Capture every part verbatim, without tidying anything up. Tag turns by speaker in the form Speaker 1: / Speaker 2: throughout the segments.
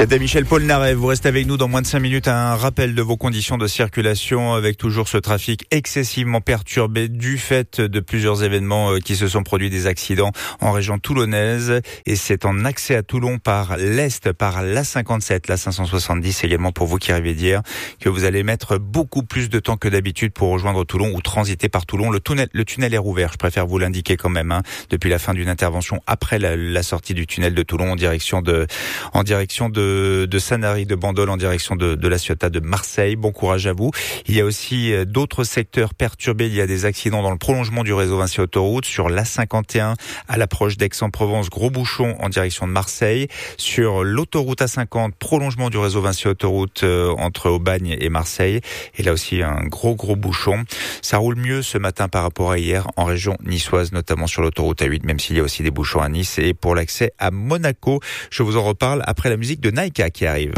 Speaker 1: C'était Michel Polnareff. Vous restez avec nous dans moins de cinq minutes. Un rappel de vos conditions de circulation avec toujours ce trafic excessivement perturbé du fait de plusieurs événements qui se sont produits, des accidents en région toulonnaise. Et c'est en accès à Toulon par l'Est, par l'A cinquante-sept, l'A cinq cent soixante-dix également pour vous qui arrivez d'hier, que vous allez mettre beaucoup plus de temps que d'habitude pour rejoindre Toulon ou transiter par Toulon. Le tunnel, le tunnel est rouvert, je préfère vous l'indiquer quand même, hein, depuis la fin d'une intervention après la, la sortie du tunnel de Toulon en direction de, en direction de de, de Sanary, de Bandol, en direction de, de la Ciotat, de Marseille. Bon courage à vous. Il y a aussi d'autres secteurs perturbés. Il y a des accidents dans le prolongement du réseau Vinci Autoroute, sur l'A cinquante et un à l'approche d'Aix-en-Provence, gros bouchon en direction de Marseille. Sur l'autoroute A cinquante, prolongement du réseau Vinci Autoroute euh, entre Aubagne et Marseille. Et là aussi, un gros gros bouchon. Ça roule mieux ce matin par rapport à hier en région niçoise, notamment sur l'autoroute A huit, même s'il y a aussi des bouchons à Nice. Et pour l'accès à Monaco, je vous en reparle après la musique de Naïka qui arrive.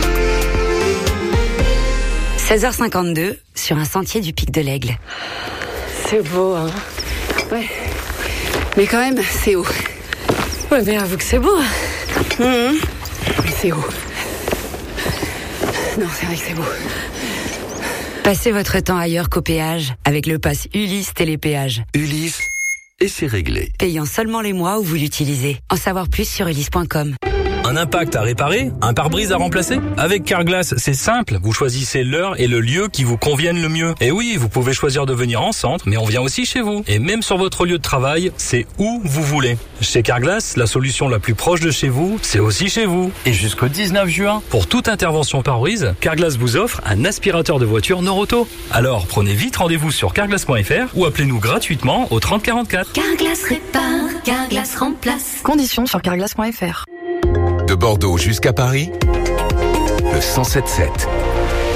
Speaker 2: seize heures cinquante-deux, sur un sentier du Pic de l'Aigle.
Speaker 3: C'est beau, hein. Ouais. Mais quand même, c'est haut. Ouais, mais avoue que c'est beau. Mmh. Mais c'est haut. Non, c'est vrai que c'est beau.
Speaker 2: Passez votre temps ailleurs qu'au péage avec le pass Ulysse Télépéage.
Speaker 4: Ulysse, et c'est réglé.
Speaker 2: Payant seulement les mois où vous l'utilisez. En savoir plus sur ulysse point com.
Speaker 5: Un impact à réparer? Un pare-brise à remplacer? Avec Carglass, c'est simple. Vous choisissez l'heure et le lieu qui vous conviennent le mieux. Et oui, vous pouvez choisir de venir en centre, mais on vient aussi chez vous. Et même sur votre lieu de travail, c'est où vous voulez. Chez Carglass, la solution la plus proche de chez vous, c'est aussi chez vous. Et jusqu'au dix-neuf juin, pour toute intervention pare-brise, Carglass vous offre un aspirateur de voiture Noroto. Alors, prenez vite rendez-vous sur carglass point f r ou appelez-nous gratuitement au trente quarante-quatre.
Speaker 6: Carglass répare, Carglass remplace.
Speaker 3: Conditions sur carglass point f r.
Speaker 4: De Bordeaux jusqu'à Paris, le cent sept sept.